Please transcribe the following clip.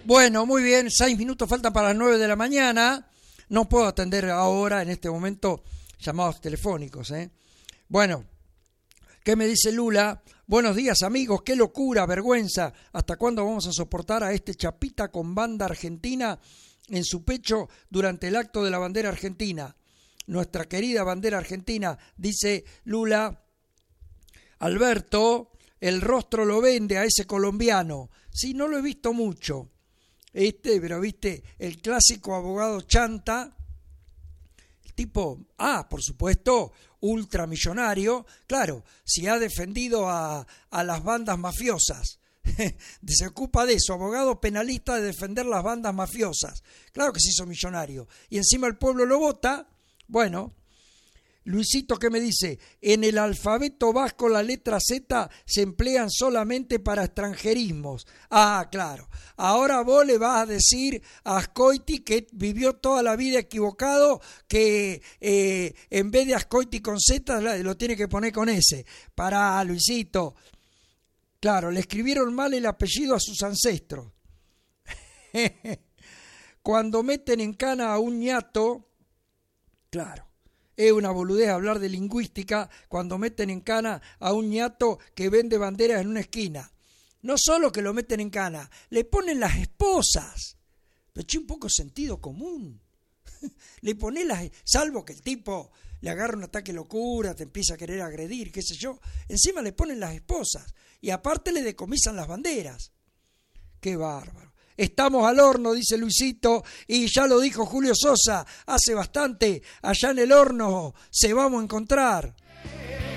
Bueno, muy bien, 6 minutos faltan para las 9 de la mañana. No puedo atender ahora, en este momento, llamados telefónicos. Bueno, ¿qué me dice Lula? Buenos días, amigos, qué locura, vergüenza. ¿Hasta cuándo vamos a soportar a este chapita con banda argentina en su pecho durante el acto de la bandera argentina? Nuestra querida bandera argentina, dice Lula. Alberto, el rostro lo vende a ese colombiano. Sí, no lo he visto mucho. Pero viste, el clásico abogado chanta, el tipo, por supuesto, ultramillonario, claro, si ha defendido a las bandas mafiosas, se ocupa de eso, abogado penalista de defender las bandas mafiosas, claro que se hizo millonario, y encima el pueblo lo vota. Bueno, Luisito, ¿qué me dice? En el alfabeto vasco la letra Z se emplean solamente para extranjerismos. Claro. Ahora vos le vas a decir a Ascoiti, que vivió toda la vida equivocado, que en vez de Ascoiti con Z lo tiene que poner con S. Pará, Luisito. Claro, le escribieron mal el apellido a sus ancestros. Cuando meten en cana a un ñato, claro. Es una boludez hablar de lingüística cuando meten en cana a un ñato que vende banderas en una esquina. No solo que lo meten en cana, le ponen las esposas. Pero un poco sentido común. Le ponen salvo que el tipo le agarra un ataque de locura, te empieza a querer agredir, qué sé yo. Encima le ponen las esposas y aparte le decomisan las banderas. Qué bárbaro. Estamos al horno, dice Luisito, y ya lo dijo Julio Sosa hace bastante, allá en el horno se vamos a encontrar.